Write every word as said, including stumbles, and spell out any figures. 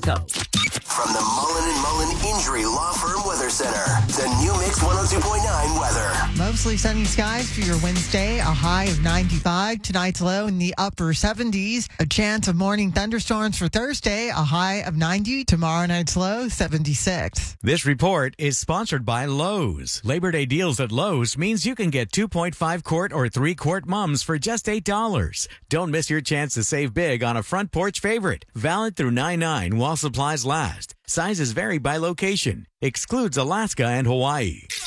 Mexico. From the Mullen and Mullen Injury Law Firm Weather Center, the New Mix one oh two point nine weather. Mostly sunny skies for your Wednesday, a high of ninety-five. Tonight's low in the upper seventies. A chance of morning thunderstorms for Thursday, a high of ninety. Tomorrow night's low, seventy-six. This report is sponsored by Lowe's. Labor Day deals at Lowe's means you can get two point five quart or three quart mums for just eight dollars. Don't miss your chance to save big on a front porch favorite. Valid through nine nine while supplies last. Sizes vary by location. Excludes Alaska and Hawaii.